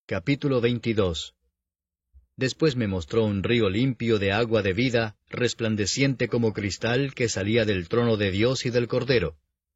Capítulo 22. Después me mostró un río limpio de agua de vida, resplandeciente como cristal, que salía del trono de Dios y del Cordero.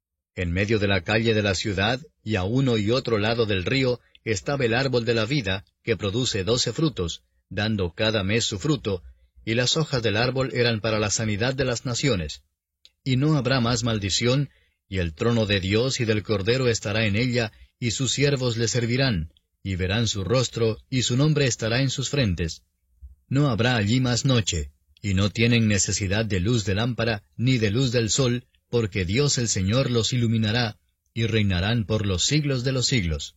En medio de la calle de la ciudad, y a uno y otro lado del río, estaba el árbol de la vida, que produce 12 frutos, dando cada mes su fruto, y las hojas del árbol eran para la sanidad de las naciones. Y no habrá más maldición, y el trono de Dios y del Cordero estará en ella, y sus siervos le servirán, y verán su rostro, y su nombre estará en sus frentes. No habrá allí más noche, y no tienen necesidad de luz de lámpara, ni de luz del sol, porque Dios el Señor los iluminará, y reinarán por los siglos de los siglos.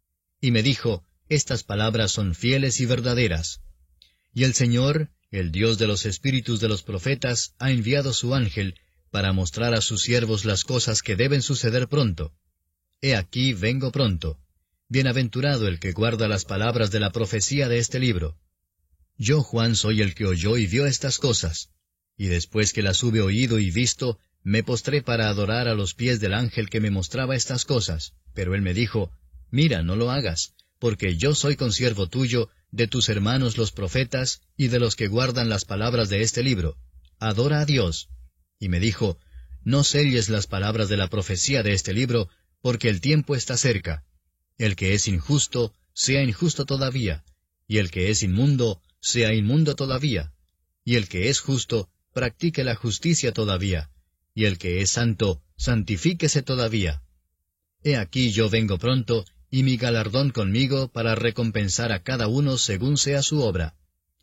Y me dijo, estas palabras son fieles y verdaderas. Y el Señor, el Dios de los espíritus de los profetas, ha enviado su ángel, para mostrar a sus siervos las cosas que deben suceder pronto. He aquí vengo pronto. Bienaventurado el que guarda las palabras de la profecía de este libro. Yo, Juan, soy el que oyó y vio estas cosas. Y después que las hube oído y visto, me postré para adorar a los pies del ángel que me mostraba estas cosas. Pero él me dijo, mira, no lo hagas, porque yo soy consiervo tuyo, de tus hermanos los profetas, y de los que guardan las palabras de este libro. Adora a Dios. Y me dijo, no selles las palabras de la profecía de este libro, porque el tiempo está cerca. El que es injusto, sea injusto todavía, y el que es inmundo, sea inmundo todavía, y el que es justo, practique la justicia todavía, y el que es santo, santifíquese todavía. He aquí yo vengo pronto, y mi galardón conmigo para recompensar a cada uno según sea su obra.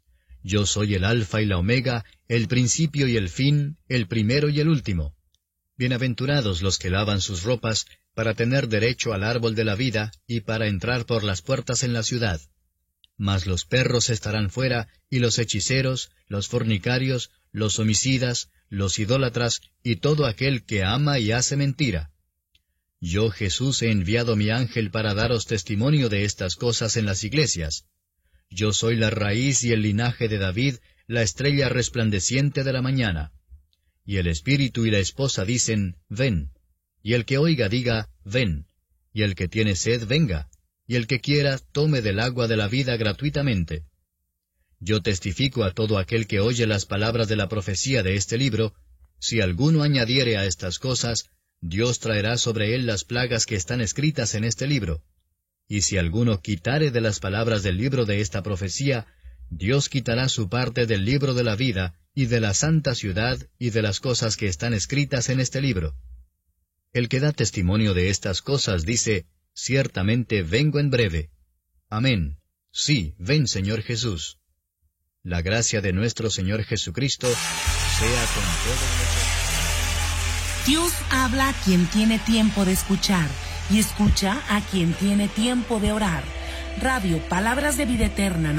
Yo soy el Alfa y la Omega, el principio y el fin, el primero y el último. Bienaventurados los que lavan sus ropas, para tener derecho al árbol de la vida, y para entrar por las puertas en la ciudad. Mas los perros estarán fuera, y los hechiceros, los fornicarios, los homicidas, los idólatras, y todo aquel que ama y hace mentira. Yo, Jesús, he enviado mi ángel para daros testimonio de estas cosas en las iglesias. Yo soy la raíz y el linaje de David, la estrella resplandeciente de la mañana. Y el espíritu y la esposa dicen, ven. Y el que oiga diga, ven. Y el que tiene sed, venga. Y el que quiera, tome del agua de la vida gratuitamente. Yo testifico a todo aquel que oye las palabras de la profecía de este libro, si alguno añadiere a estas cosas, Dios traerá sobre él las plagas que están escritas en este libro. Y si alguno quitare de las palabras del libro de esta profecía, Dios quitará su parte del libro de la vida, y de la santa ciudad, y de las cosas que están escritas en este libro. El que da testimonio de estas cosas dice, ciertamente vengo en breve. Amén. Sí, ven, Señor Jesús. La gracia de nuestro Señor Jesucristo sea con todos nosotros. Dios habla a quien tiene tiempo de escuchar, y escucha a quien tiene tiempo de orar. Radio Palabras de Vida Eterna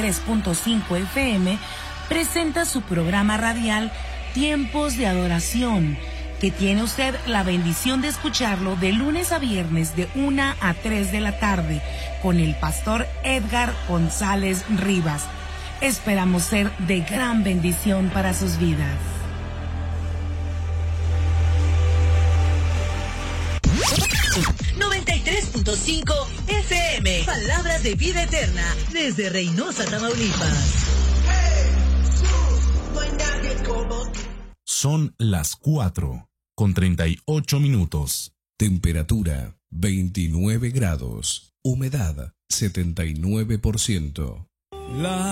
93.5 FM presenta su programa radial Tiempos de Adoración, que tiene usted la bendición de escucharlo de lunes a viernes de 1 a 3 de la tarde con el pastor Edgar González Rivas. Esperamos ser de gran bendición para sus vidas. .5 FM, Palabras de Vida Eterna, desde Reynosa, Tamaulipas. Son las 4:38. Temperatura 29 grados. Humedad 79%.